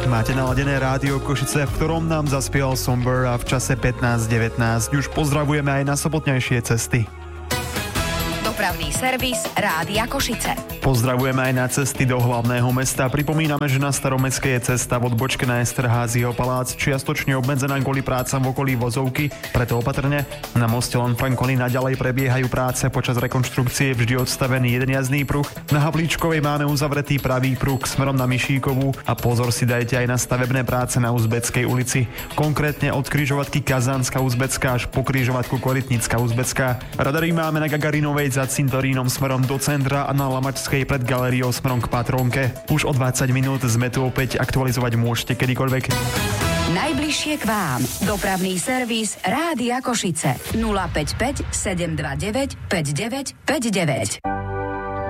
Máte naladené rádio Košice, v ktorom nám zaspieval Somber a v čase 15:19 už pozdravujeme aj na sobotnejšie cesty. Dopravný servis Rádia Košice. Pozdravujeme aj na cesty do hlavného mesta. Pripomíname, že na Staromestskej je cesta v odbočke na Esterházieho palác čiastočne obmedzená kvôli prácam v okolí Vozovky, preto opatrne. Na moste Len Fankony naďalej prebiehajú práce, počas rekonštrukcie vždy odstavený jeden jazdný pruh. Na Havlíčkovej máme uzavretý pravý pruh smerom na Mišíkovú a pozor si dajte aj na stavebné práce na Uzbeckej ulici. Konkrétne od križovatky Kazánska Uzbecká až po križovatku Korytnická Uzbecká. Radary máme na Gagarinovej za cintorínom smerom do centra a na Lamačskej pred galériou smerom k Patrónke. Už o 20 minút sme tu opäť, aktualizovať môžete kedykoľvek. Najbližšie k vám. Dopravný servis Rádia Košice. 055 729 5959.